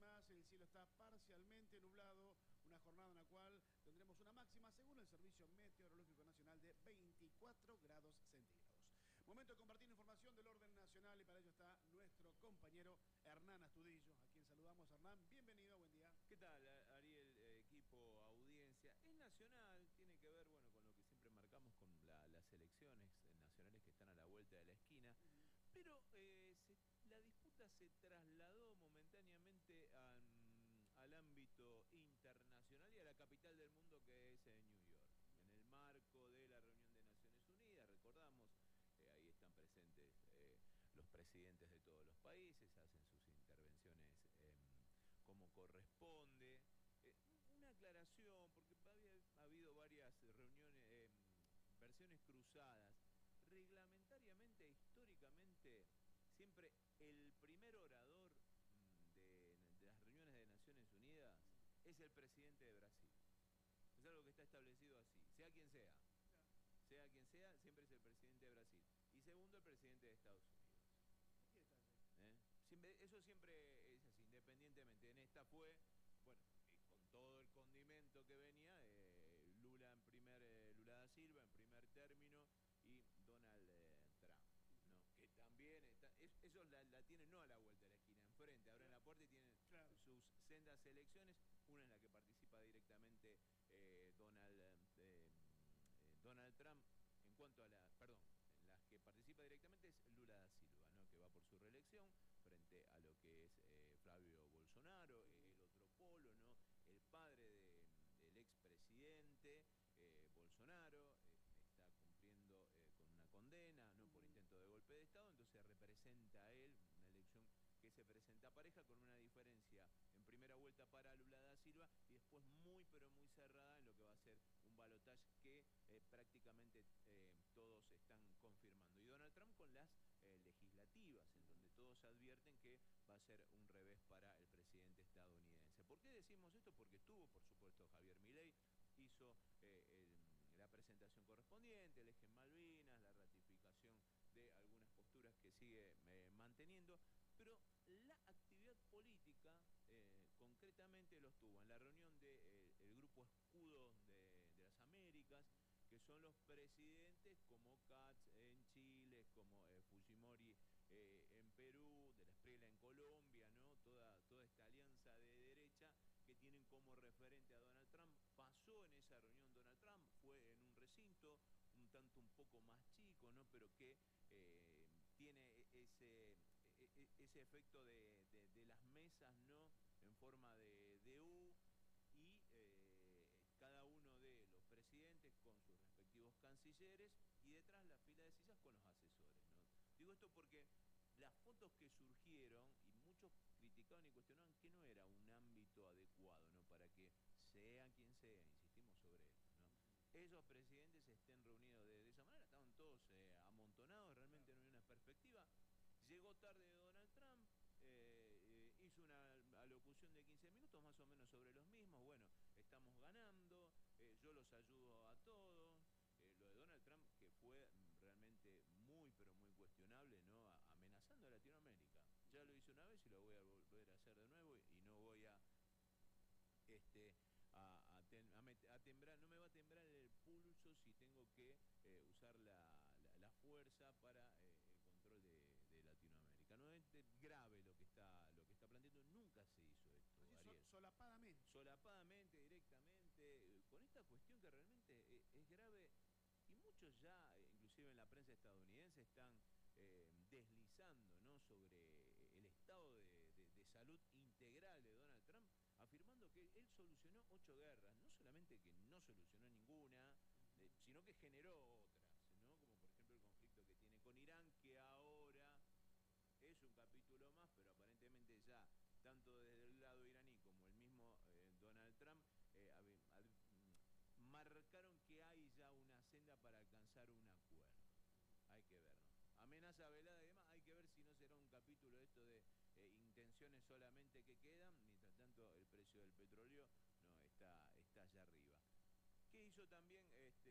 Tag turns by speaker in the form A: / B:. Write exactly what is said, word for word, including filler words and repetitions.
A: además el cielo está parcialmente nublado, una jornada en la cual tendremos una máxima, según el Servicio Meteorológico Nacional, de veinticuatro grados centígrados. Momento de compartir información del orden nacional y para ello está nuestro compañero Hernán Astudillo, a quien saludamos. Hernán, bienvenido, buen día.
B: ¿Qué tal, Ariel, equipo, audiencia? Es nacional, tiene que ver, bueno, con lo que siempre marcamos con la, las elecciones nacionales que están a la vuelta de la esquina, uh-huh. pero eh, se, la disputa se trasladó momentáneamente a, al ámbito internacional y a la capital del mundo, que es eh, New York. En el marco de la reunión de Naciones Unidas, recordamos, eh, ahí están presentes eh, los presidentes de todos los países, hacen sus intervenciones eh, como corresponde. Eh, una aclaración, porque había ha habido varias reuniones, eh, versiones cruzadas. Reglamentariamente, históricamente, siempre el primer orador de, de las reuniones de Naciones Unidas es el presidente de Brasil. Es algo que está establecido así, sea quien sea. Sea quien sea, siempre es el presidente de Brasil. Y segundo, el presidente de Estados Unidos.
A: ¿Qué detalle?
B: ¿Eh? Siempre, eso siempre es así, independientemente. En esta fue, bueno, con todo el condimento que venía, eh, Lula en primer, eh, Lula da Silva en primer término y Donald eh, Trump, ¿no? Que también está, es, esos la, la tienen no a la vuelta de la esquina, enfrente, abren claro. la puerta y tienen claro. sus sendas elecciones, una en la que participa directamente eh, Donald, eh, eh, Donald Trump, en cuanto a la, perdón, las que participa directamente es Lula da Silva, ¿no? Que va por su reelección frente a lo que es eh, Flavio Bolsonaro, eh, el otro polo, ¿no? El padre de, del expresidente eh, Bolsonaro eh, está cumpliendo eh, con una condena, ¿no? Por intento de golpe de Estado, entonces representa a él una elección que se presenta a pareja con una diferencia en primera vuelta para Lula da Silva y después muy pero muy cerrada en lo que va a ser un balotaje que eh, prácticamente eh, todos están confirmando. Y Donald Trump con las eh, legislativas, en donde todos advierten que va a ser un revés para el presidente estadounidense. ¿Por qué decimos esto? Porque estuvo, por supuesto, Javier Milei, hizo eh, el, la presentación correspondiente, el eje Malvinas, la ratificación de algunas posturas que sigue eh, manteniendo, pero la actividad política eh, concretamente los tuvo en la reunión del de, eh, Grupo Escudo de, de las Américas, que son los presidentes como Katz en Chile, como eh, Fujimori eh, en Perú, de la Espriella en Colombia, ¿no? Toda, toda esta alianza de derecha que tienen como referente a Donald Trump. Pasó en esa reunión Donald Trump, fue en un recinto un tanto un poco más chico, ¿no? Pero que eh, tiene ese, ese efecto de, de, de las mesas, ¿no? En forma de, de U y eh, cada uno de los presidentes con sus respectivos cancilleres y detrás la fila de sillas con los asesores, ¿no? Digo esto porque las fotos que surgieron y muchos criticaban y cuestionaban que no era un ámbito adecuado, ¿no? Para que sea quien sea, insistimos sobre esto, ¿no? Esos presidentes estén reunidos de, de esa manera, estaban todos eh, amontonados, realmente no había una perspectiva. Llegó tarde Donald Trump, eh, eh, hizo una alocución de quince minutos más o menos sobre los mismos. Bueno, estamos ganando, eh, yo los ayudo a todos. Eh, lo de Donald Trump, que fue realmente muy, pero muy cuestionable, ¿no? A, amenazando a Latinoamérica. Ya lo hice una vez y lo voy a volver a hacer de nuevo y, y no voy a... Este, A, a, ten, a, met, a temblar, no me va a temblar el pulso si tengo que eh, usar la, la, la fuerza para eh, el control de, de Latinoamérica. No es grave lo que está lo que está planteando, nunca se hizo esto,
A: Así,
B: Ariel.
A: Solapadamente.
B: Solapadamente, directamente, con esta cuestión que realmente es, es grave y muchos ya, inclusive en la prensa estadounidense, están eh, deslizando, ¿no? sobre el estado de, de, de salud integral de Donald Trump, afirmando que él solucionó ocho guerras, no solamente que no solucionó ninguna, eh, sino que generó otras, ¿no? Como por ejemplo el conflicto que tiene con Irán, que ahora es un capítulo más, pero aparentemente ya, tanto desde el lado iraní como el mismo eh, Donald Trump, eh, a, a, marcaron que hay ya una senda para alcanzar un acuerdo. Hay que verlo. Amenaza velada y demás, hay que ver si no será un capítulo esto de eh, intenciones solamente que quedan, mientras tanto el precio del petróleo no está, está allá arriba. ¿Qué hizo también